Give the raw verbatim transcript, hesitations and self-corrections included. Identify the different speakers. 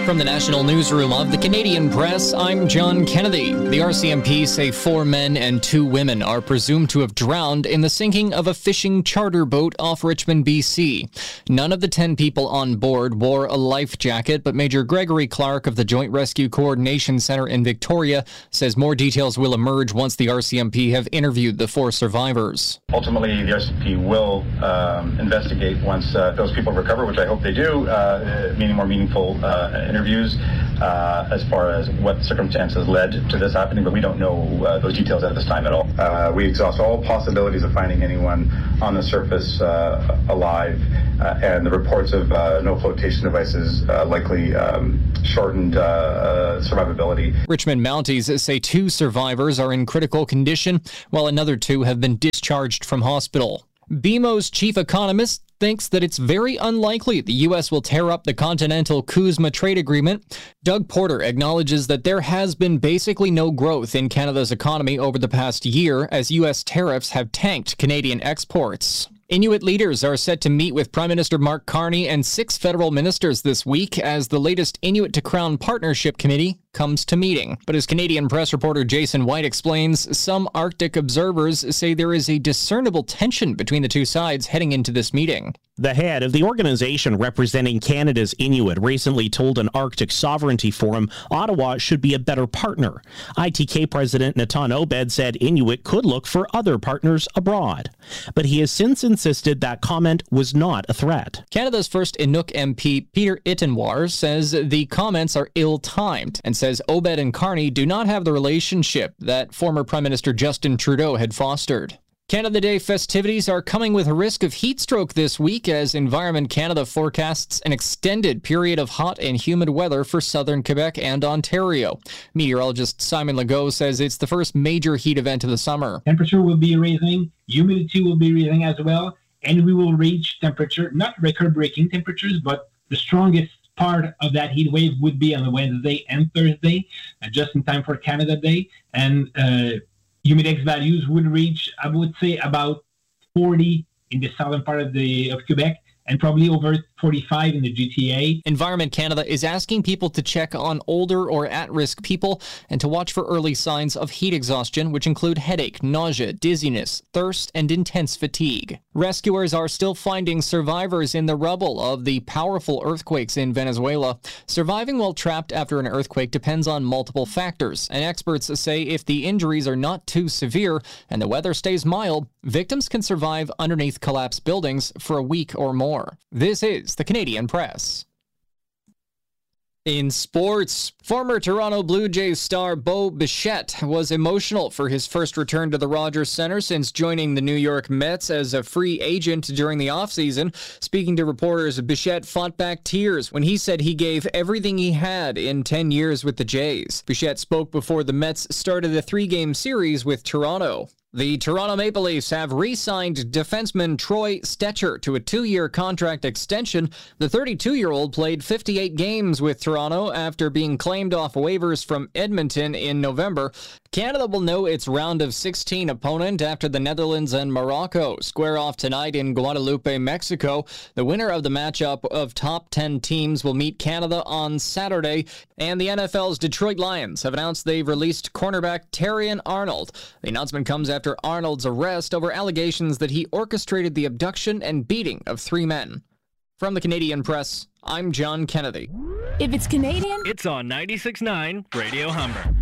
Speaker 1: From the National Newsroom of the Canadian Press, I'm John Kennedy. The R C M P say four men and two women are presumed to have drowned in the sinking of a fishing charter boat off Richmond, B C. None of the ten people on board wore a life jacket, but Major Gregory Clark of the Joint Rescue Coordination Centre in Victoria says more details will emerge once the R C M P have interviewed the four survivors.
Speaker 2: Ultimately, the R C M P will um, investigate once uh, those people recover, which I hope they do, uh, meaning more meaningful uh, interviews uh, as far as what circumstances led to this happening, but we don't know uh, those details at this time at all. Uh, we exhaust all possibilities of finding anyone on the surface uh, alive, uh, and the reports of uh, no flotation devices uh, likely um, shortened uh, uh, survivability.
Speaker 1: Richmond Mounties say two survivors are in critical condition, while another two have been discharged from hospital. B M O's chief economist thinks that it's very unlikely the U S will tear up the continental CUSMA trade agreement. Doug Porter acknowledges that there has been basically no growth in Canada's economy over the past year as U S tariffs have tanked Canadian exports. Inuit leaders are set to meet with Prime Minister Mark Carney and six federal ministers this week as the latest Inuit to Crown Partnership Committee comes to meeting. But as Canadian press reporter Jason White explains, some Arctic observers say there is a discernible tension between the two sides heading into this meeting.
Speaker 3: The head of the organization representing Canada's Inuit recently told an Arctic Sovereignty Forum Ottawa should be a better partner. I T K President Natan Obed said Inuit could look for other partners abroad. But he has since insisted that comment was not a threat.
Speaker 1: Canada's first Inuk M P Peter Ittenwar says the comments are ill-timed and says Obed and Carney do not have the relationship that former Prime Minister Justin Trudeau had fostered. Canada Day festivities are coming with a risk of heat stroke this week as Environment Canada forecasts an extended period of hot and humid weather for southern Quebec and Ontario. Meteorologist Simon Legault says it's the first major heat event of the summer.
Speaker 4: Temperature will be rising, humidity will be rising as well, and we will reach temperature, not record-breaking temperatures, but the strongest part of that heat wave would be on Wednesday and Thursday, uh, just in time for Canada Day, and uh, humidex values would reach, I would say, about forty in the southern part of the of Quebec, and probably over forty-five in the G T A.
Speaker 1: Environment Canada is asking people to check on older or at-risk people and to watch for early signs of heat exhaustion, which include headache, nausea, dizziness, thirst, and intense fatigue. Rescuers are still finding survivors in the rubble of the powerful earthquakes in Venezuela. Surviving while trapped after an earthquake depends on multiple factors, and experts say if the injuries are not too severe and the weather stays mild, victims can survive underneath collapsed buildings for a week or more. This is the Canadian Press. In sports, former Toronto Blue Jays star Bo Bichette was emotional for his first return to the Rogers Centre since joining the New York Mets as a free agent during the offseason. Speaking to reporters, Bichette fought back tears when he said he gave everything he had in ten years with the Jays. Bichette spoke before the Mets started a three-game series with Toronto. The Toronto Maple Leafs have re-signed defenseman Troy Stecher to a two-year contract extension. The thirty-two-year-old played fifty-eight games with Toronto after being claimed off waivers from Edmonton in November. Canada will know its round of sixteen opponent after the Netherlands and Morocco square off tonight in Guadalupe, Mexico. The winner of the matchup of top ten teams will meet Canada on Saturday. And the N F L's Detroit Lions have announced they've released cornerback Terrion Arnold. The announcement comes after Arnold's arrest over allegations that he orchestrated the abduction and beating of three men. From the Canadian Press, I'm John Kennedy.
Speaker 5: If it's Canadian,
Speaker 6: it's on ninety-six point nine Radio Humber.